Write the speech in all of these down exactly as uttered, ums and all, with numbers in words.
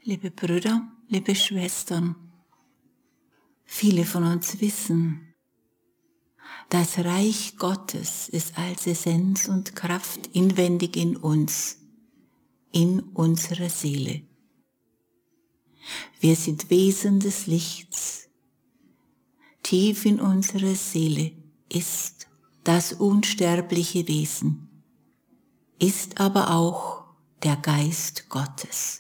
Liebe Brüder, liebe Schwestern, viele von uns wissen, das Reich Gottes ist als Essenz und Kraft inwendig in uns, in unserer Seele. Wir sind Wesen des Lichts. Tief in unserer Seele ist das unsterbliche Wesen, ist aber auch der Geist Gottes.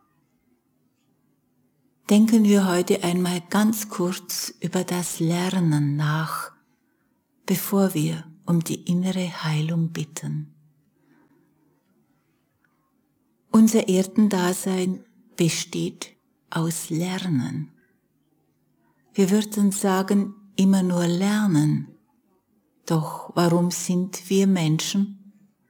Denken wir heute einmal ganz kurz über das Lernen nach, bevor wir um die innere Heilung bitten. Unser Erdendasein besteht aus Lernen. Wir würden sagen, immer nur lernen. Doch warum sind wir Menschen?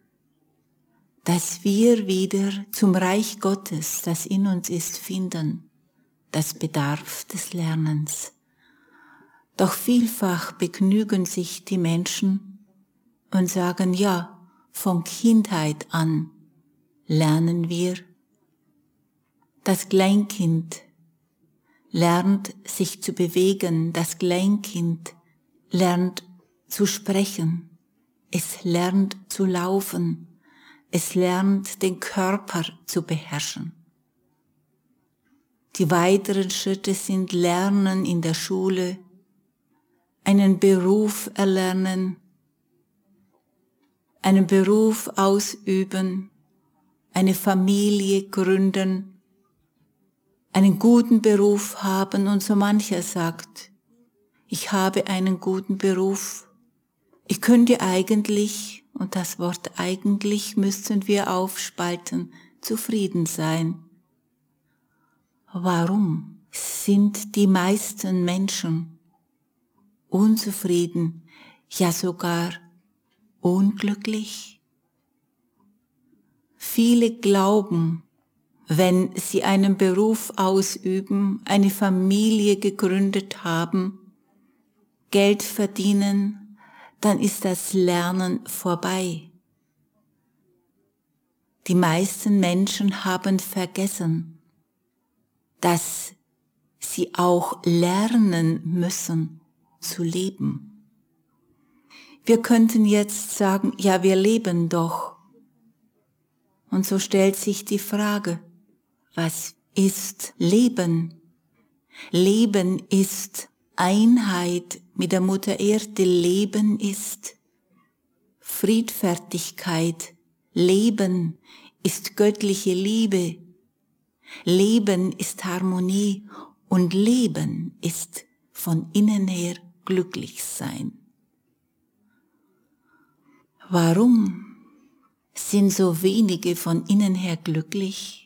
Dass wir wieder zum Reich Gottes, das in uns ist, finden. Das bedarf des Lernens. Doch vielfach begnügen sich die Menschen und sagen, ja, von Kindheit an lernen wir. Das Kleinkind lernt sich zu bewegen, das Kleinkind lernt zu sprechen, es lernt zu laufen, es lernt den Körper zu beherrschen. Die weiteren Schritte sind Lernen in der Schule, einen Beruf erlernen, einen Beruf ausüben, eine Familie gründen, einen guten Beruf haben und so mancher sagt, ich habe einen guten Beruf, ich könnte eigentlich, und das Wort eigentlich müssten wir aufspalten, zufrieden sein. Warum sind die meisten Menschen unzufrieden, ja sogar unglücklich? Viele glauben, wenn sie einen Beruf ausüben, eine Familie gegründet haben, Geld verdienen, dann ist das Lernen vorbei. Die meisten Menschen haben vergessen, dass sie auch lernen müssen zu leben. Wir könnten jetzt sagen, ja, wir leben doch. Und so stellt sich die Frage, was ist Leben? Leben ist Einheit mit der Mutter Erde. Leben ist Friedfertigkeit. Leben ist göttliche Liebe. Leben ist Harmonie und Leben ist von innen her glücklich sein. Warum sind so wenige von innen her glücklich?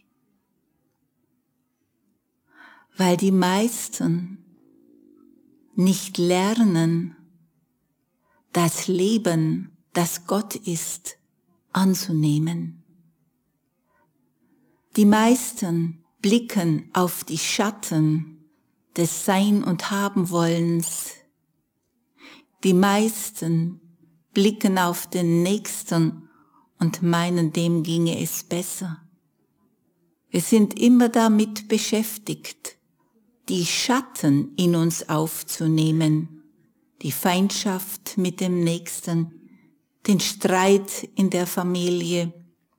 Weil die meisten nicht lernen, das Leben, das Gott ist, anzunehmen. Die meisten blicken auf die Schatten des Sein- und Haben-Wollens. Die meisten blicken auf den Nächsten und meinen, dem ginge es besser. Wir sind immer damit beschäftigt, die Schatten in uns aufzunehmen, die Feindschaft mit dem Nächsten, den Streit in der Familie,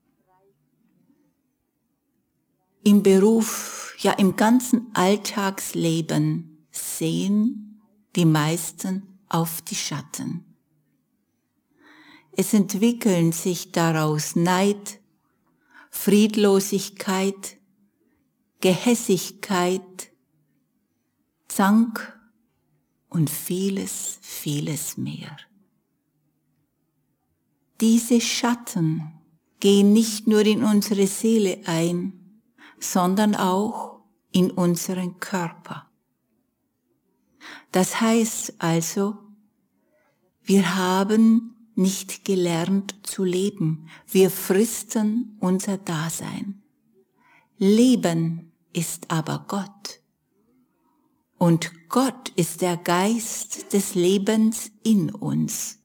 im Beruf, ja im ganzen Alltagsleben sehen die meisten auf die Schatten. Es entwickeln sich daraus Neid, Friedlosigkeit, Gehässigkeit, Zank und vieles, vieles mehr. Diese Schatten gehen nicht nur in unsere Seele ein, sondern auch in unseren Körper. Das heißt also, wir haben nicht gelernt zu leben. Wir fristen unser Dasein. Leben ist aber Gott. Und Gott ist der Geist des Lebens in uns.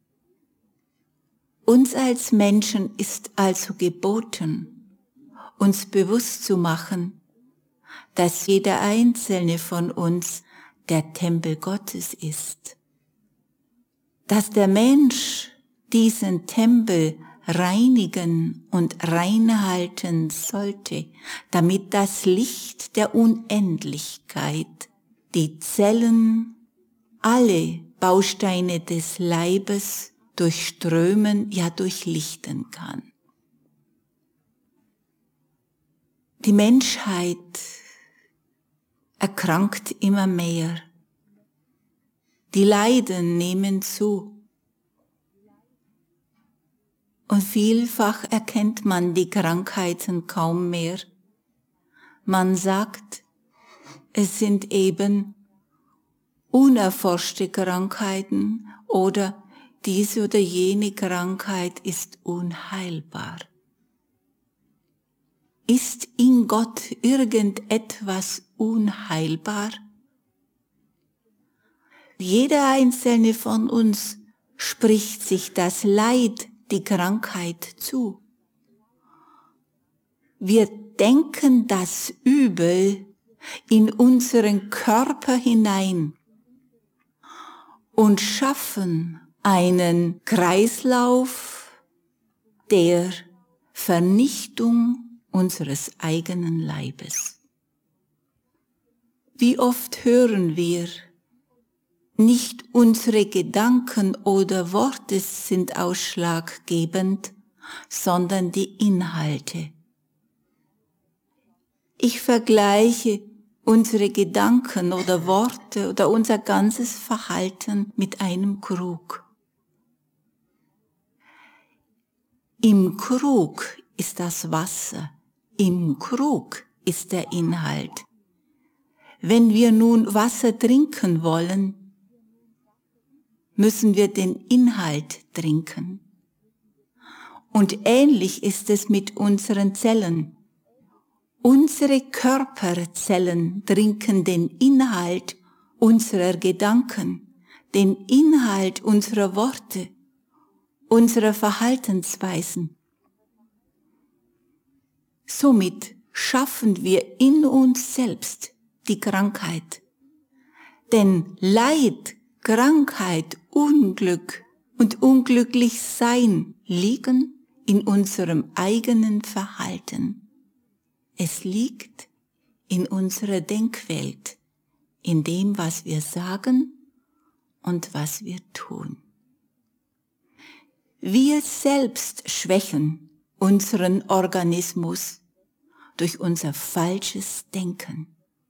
Uns als Menschen ist also geboten, uns bewusst zu machen, dass jeder einzelne von uns der Tempel Gottes ist. Dass der Mensch diesen Tempel reinigen und reinhalten sollte, damit das Licht der Unendlichkeit die Zellen, alle Bausteine des Leibes durchströmen, ja durchlichten kann. Die Menschheit erkrankt immer mehr. Die Leiden nehmen zu. Und vielfach erkennt man die Krankheiten kaum mehr. Man sagt, es sind eben unerforschte Krankheiten oder diese oder jene Krankheit ist unheilbar. Ist in Gott irgendetwas unheilbar? Jeder einzelne von uns spricht sich das Leid, die Krankheit zu. Wir denken das Übel in unseren Körper hinein und schaffen einen Kreislauf der Vernichtung unseres eigenen Leibes. Wie oft hören wir, nicht unsere Gedanken oder Worte sind ausschlaggebend, sondern die Inhalte. Ich vergleiche unsere Gedanken oder Worte oder unser ganzes Verhalten mit einem Krug. Im Krug ist das Wasser, im Krug ist der Inhalt. Wenn wir nun Wasser trinken wollen, müssen wir den Inhalt trinken. Und ähnlich ist es mit unseren Zellen. Unsere Körperzellen trinken den Inhalt unserer Gedanken, den Inhalt unserer Worte, unserer Verhaltensweisen. Somit schaffen wir in uns selbst die Krankheit. Denn Leid, Krankheit, Unglück und Unglücklichsein liegen in unserem eigenen Verhalten. Es liegt in unserer Denkwelt, in dem, was wir sagen und was wir tun. Wir selbst schwächen unseren Organismus durch unser falsches Denken.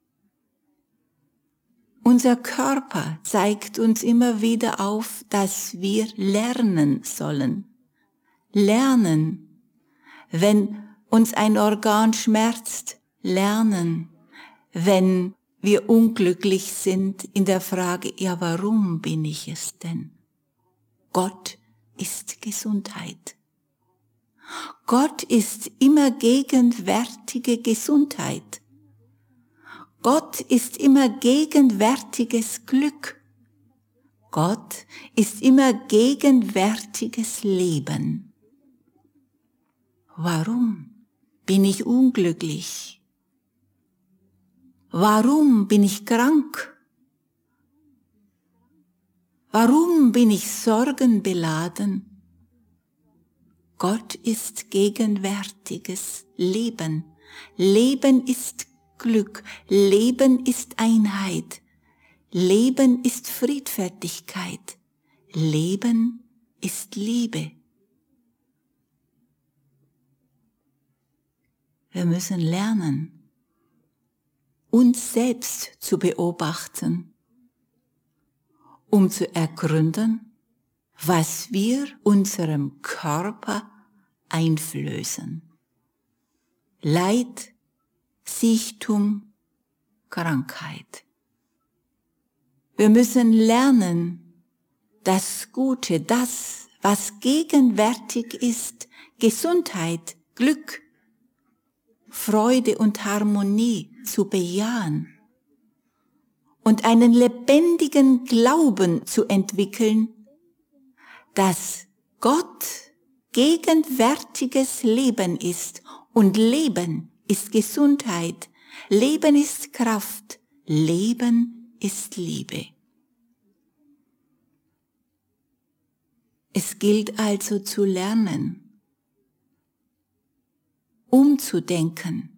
Unser Körper zeigt uns immer wieder auf, dass wir lernen sollen. Lernen, wenn uns ein Organ schmerzt, lernen, wenn wir unglücklich sind in der Frage, ja, warum bin ich es denn? Gott ist Gesundheit. Gott ist immer gegenwärtige Gesundheit. Gott ist immer gegenwärtiges Glück. Gott ist immer gegenwärtiges Leben. Warum bin ich unglücklich? Warum bin ich krank? Warum bin ich sorgenbeladen? Gott ist gegenwärtiges Leben. Leben ist Glück. Leben ist Einheit. Leben ist Friedfertigkeit. Leben ist Liebe. Wir müssen lernen, uns selbst zu beobachten, um zu ergründen, was wir unserem Körper einflößen. Leid, Siechtum, Krankheit. Wir müssen lernen, das Gute, das, was gegenwärtig ist, Gesundheit, Glück, Freude und Harmonie zu bejahen und einen lebendigen Glauben zu entwickeln, dass Gott gegenwärtiges Leben ist und Leben ist Gesundheit. Leben ist Kraft, Leben ist Liebe. Es gilt also zu lernen, umzudenken,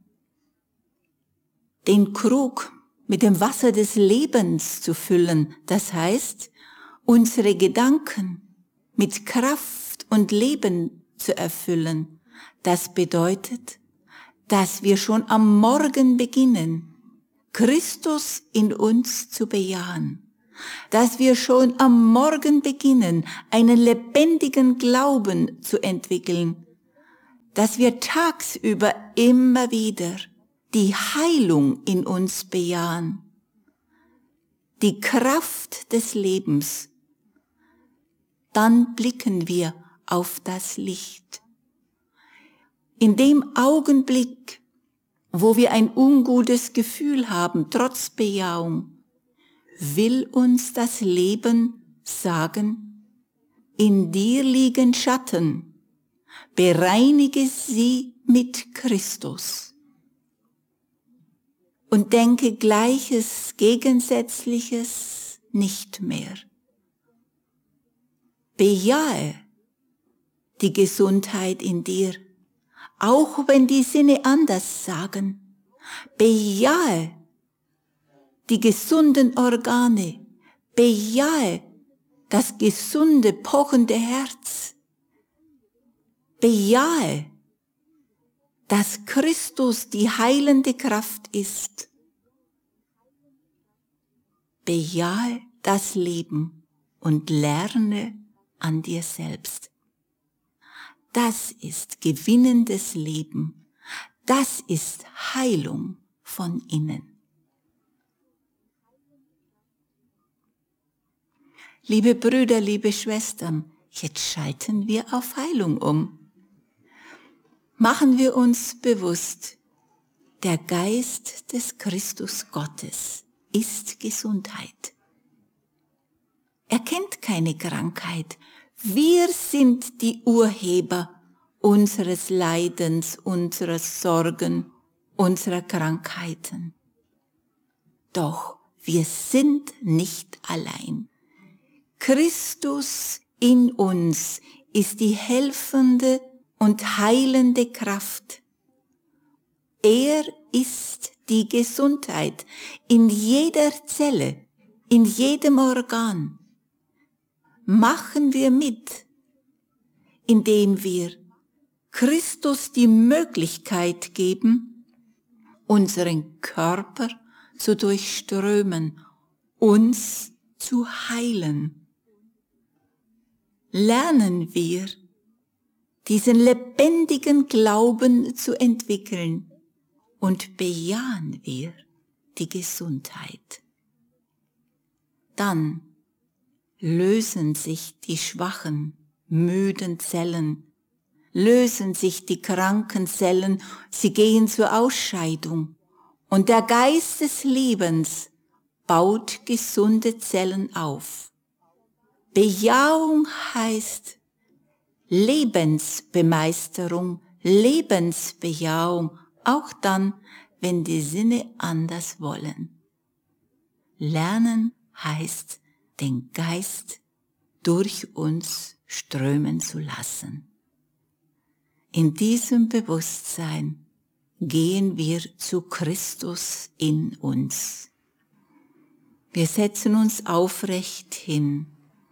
den Krug mit dem Wasser des Lebens zu füllen, das heißt, unsere Gedanken mit Kraft und Leben zu erfüllen. Das bedeutet, dass wir schon am Morgen beginnen, Christus in uns zu bejahen, dass wir schon am Morgen beginnen, einen lebendigen Glauben zu entwickeln, dass wir tagsüber immer wieder die Heilung in uns bejahen, die Kraft des Lebens. Dann blicken wir auf das Licht. In dem Augenblick, wo wir ein ungutes Gefühl haben, trotz Bejahung, will uns das Leben sagen, in dir liegen Schatten, bereinige sie mit Christus. Und denke Gleiches, Gegensätzliches nicht mehr. Bejahe die Gesundheit in dir, auch wenn die Sinne anders sagen. Bejahe die gesunden Organe, bejahe das gesunde, pochende Herz. Bejahe, dass Christus die heilende Kraft ist. Bejahe das Leben und lerne an dir selbst. Das ist gewinnendes Leben. Das ist Heilung von innen. Liebe Brüder, liebe Schwestern, jetzt schalten wir auf Heilung um. Machen wir uns bewusst, der Geist des Christus Gottes ist Gesundheit. Er kennt keine Krankheit. Wir sind die Urheber unseres Leidens, unserer Sorgen, unserer Krankheiten. Doch wir sind nicht allein. Christus in uns ist die helfende und heilende Kraft. Er ist die Gesundheit in jeder Zelle, in jedem Organ. Machen wir mit, indem wir Christus die Möglichkeit geben, unseren Körper zu durchströmen, uns zu heilen. Lernen wir, diesen lebendigen Glauben zu entwickeln und bejahen wir die Gesundheit. Dann lösen sich die schwachen, müden Zellen, lösen sich die kranken Zellen, sie gehen zur Ausscheidung und der Geist des Lebens baut gesunde Zellen auf. Bejahung heißt Lebensbemeisterung, Lebensbejahung, auch dann, wenn die Sinne anders wollen. Lernen heißt, den Geist durch uns strömen zu lassen. In diesem Bewusstsein gehen wir zu Christus in uns. Wir setzen uns aufrecht hin,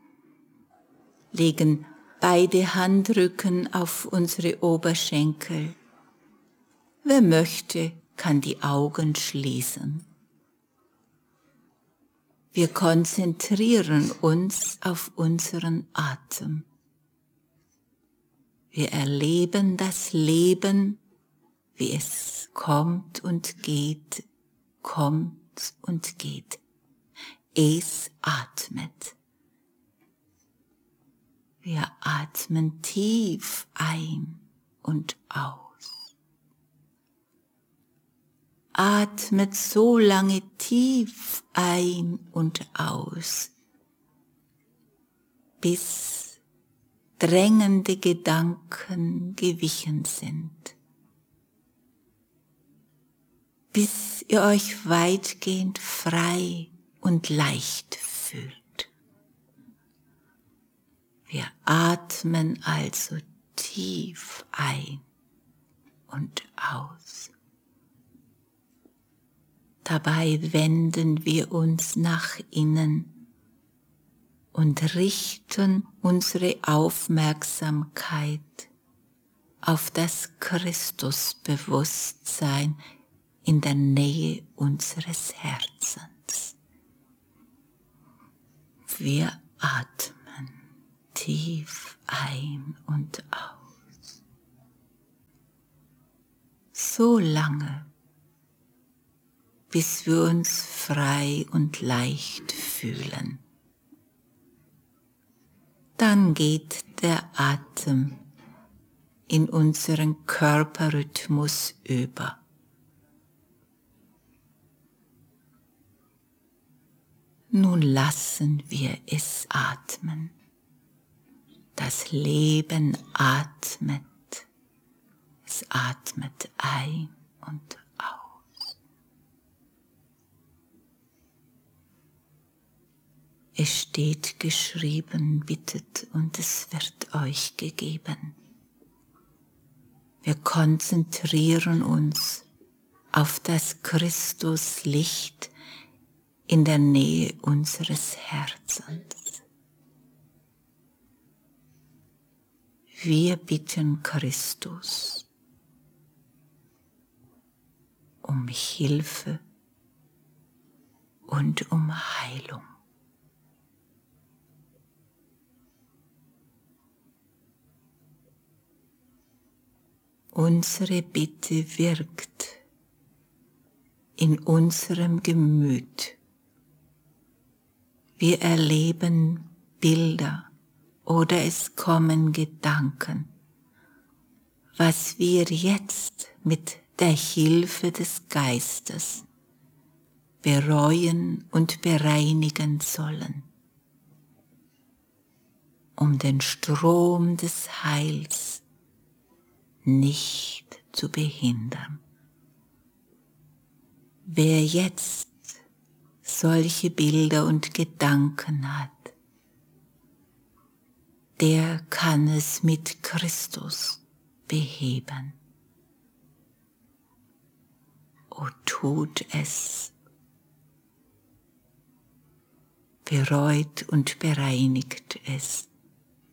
legen beide Handrücken auf unsere Oberschenkel. Wer möchte, kann die Augen schließen. Wir konzentrieren uns auf unseren Atem. Wir erleben das Leben, wie es kommt und geht, kommt und geht. Es atmet. Wir atmen tief ein und aus. Atmet so lange tief ein und aus, bis drängende Gedanken gewichen sind, bis dass ihr euch weitgehend frei und leicht fühlt. Wir atmen also tief ein und aus. Dabei wenden wir uns nach innen und richten unsere Aufmerksamkeit auf das Christusbewusstsein in der Nähe unseres Herzens. Wir atmen tief ein und aus. So lange, bis wir uns frei und leicht fühlen. Dann geht der Atem in unseren Körperrhythmus über. Nun lassen wir es atmen. Das Leben atmet. Es atmet ein und aus. Es steht geschrieben, bittet und es wird euch gegeben. Wir konzentrieren uns auf das Christuslicht in der Nähe unseres Herzens. Wir bitten Christus um Hilfe und um Heilung. Unsere Bitte wirkt in unserem Gemüt. Wir erleben Bilder oder es kommen Gedanken, was wir jetzt mit der Hilfe des Geistes bereuen und bereinigen sollen, um den Strom des Heils nicht zu behindern. Wer jetzt solche Bilder und Gedanken hat, der kann es mit Christus beheben. O tut es, bereut und bereinigt es.